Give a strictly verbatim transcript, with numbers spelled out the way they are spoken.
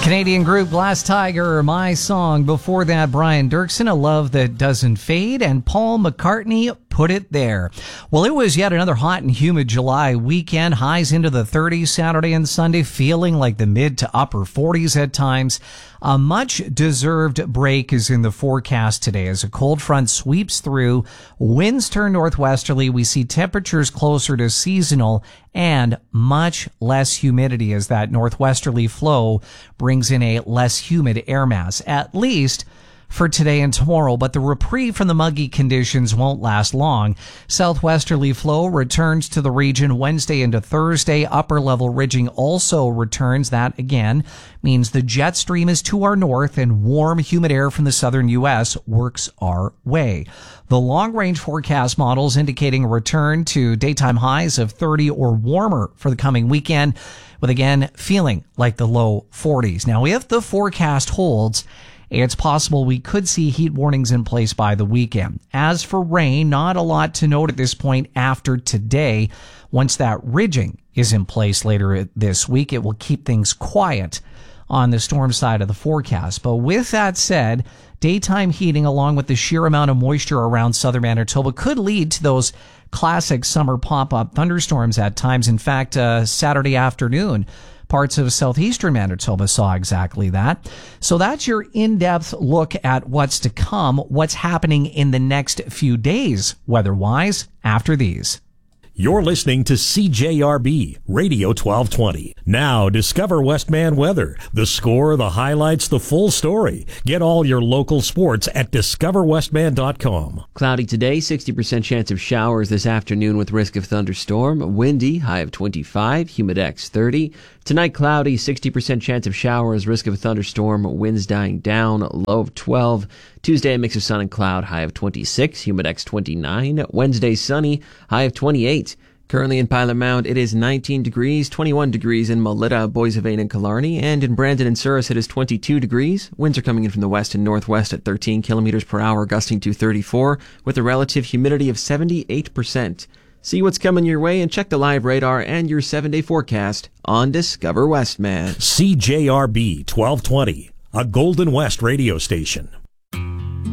Canadian group Glass Tiger, My Song. Before that, Brian Dirksen, A Love That Doesn't Fade, and Paul McCartney, Put It There. Well, it was yet another hot and humid July weekend. Highs into the thirties Saturday and Sunday, feeling like the mid to upper forties at times. A much-deserved break is in the forecast today as a cold front sweeps through. Winds turn northwesterly. We see temperatures closer to seasonal and much less humidity as that northwesterly flow brings in a less humid air mass, at least for today and tomorrow, but the reprieve from the muggy conditions won't last long. Southwesterly flow returns to the region Wednesday into Thursday. Upper level ridging also returns. That again means the jet stream is to our north and warm, humid air from the southern U S works our way. The long range forecast models indicating a return to daytime highs of thirty or warmer for the coming weekend, with again feeling like the low forties. Now, if the forecast holds, it's possible we could see heat warnings in place by the weekend. As for rain, not a lot to note at this point after today. Once that ridging is in place later this week, it will keep things quiet on the storm side of the forecast. But with that said, daytime heating along with the sheer amount of moisture around southern Manitoba could lead to those classic summer pop-up thunderstorms at times. In fact, uh, Saturday afternoon, parts of southeastern Manitoba saw exactly that. So that's your in-depth look at what's to come, what's happening in the next few days, weather-wise, after these. You're listening to C J R B Radio twelve twenty. Now, discover Westman weather. The score, the highlights, the full story. Get all your local sports at discover westman dot com. Cloudy today, sixty percent chance of showers this afternoon with risk of thunderstorm. Windy, high of twenty-five, humidex thirty. Tonight, cloudy, sixty percent chance of showers, risk of thunderstorm, winds dying down, low of twelve. Tuesday, a mix of sun and cloud, high of twenty-six, humidex twenty-nine. Wednesday, sunny, high of twenty-eight. Currently in Pilot Mound, it is nineteen degrees, twenty-one degrees in Melita, Boissevain, and Killarney, and in Brandon and Souris, it is twenty-two degrees. Winds are coming in from the west and northwest at thirteen kilometers per hour, gusting to thirty-four, with a relative humidity of seventy-eight percent. See what's coming your way and check the live radar and your seven-day forecast on Discover Westman. C J R B twelve twenty, a Golden West radio station.